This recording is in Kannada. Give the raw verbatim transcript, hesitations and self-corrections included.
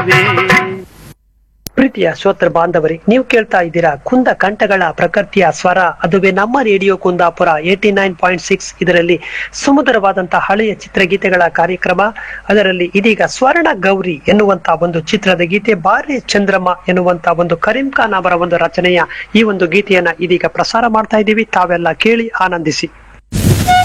ಭಾವವೇ. ಪ್ರೀತಿಯ ಶ್ರೋತೃ ಬಾಂಧವರೇ, ನೀವು ಕೇಳ್ತಾ ಇದ್ದೀರಾ ಕುಂದ ಕಂಠಗಳ ಪ್ರಕೃತಿಯ ಸ್ವರ, ಅದುವೇ ನಮ್ಮ radio Kundapura eighty nine point six. ಇದರಲ್ಲಿ ಸುಮಧುರವಾದಂತಹ ಹಳೆಯ ಚಿತ್ರಗೀತೆಗಳ ಕಾರ್ಯಕ್ರಮ. ಅದರಲ್ಲಿ ಇದೀಗ ಸ್ವರ್ಣ ಗೌರಿ ಎನ್ನುವಂತಹ ಒಂದು ಚಿತ್ರದ ಗೀತೆ, ಬಾರೆ ಚಂದ್ರಮ್ಮ ಎನ್ನುವಂತಹ ಒಂದು ಕರೀಂ ಖಾನ್ ಅವರ ಒಂದು ರಚನೆಯ ಈ ಒಂದು ಗೀತೆಯನ್ನ ಇದೀಗ ಪ್ರಸಾರ ಮಾಡ್ತಾ ಇದ್ದೀವಿ. ತಾವೆಲ್ಲ ಕೇಳಿ ಆನಂದಿಸಿ.